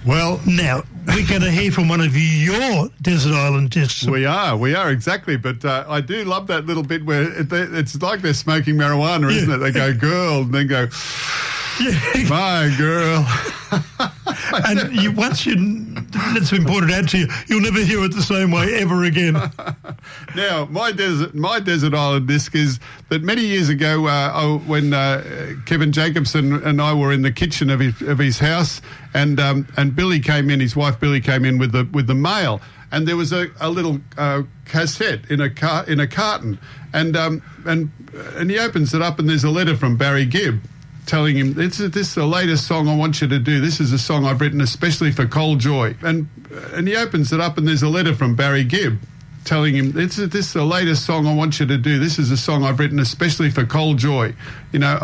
Well, Now, we're going to hear from one of your Desert Island discs. we are exactly. But I do love that little bit where it's like they're smoking marijuana, isn't it? They go, girl, and then go, my girl. And it's been pointed out to you, you'll never hear it the same way ever again. Now, my desert island disc is that many years ago, when Kevin Jacobson and I were in the kitchen of his house, and Billy came in, his wife Billy came in with the mail, and there was a little cassette in a carton, and he opens it up, and there's a letter from Barry Gibb, telling him, this is the latest song I want you to do. This is a song I've written especially for Cole Joy. And he opens it up, and there's a letter from Barry Gibb telling him, this is the latest song I want you to do. This is a song I've written especially for Cole Joy. You know,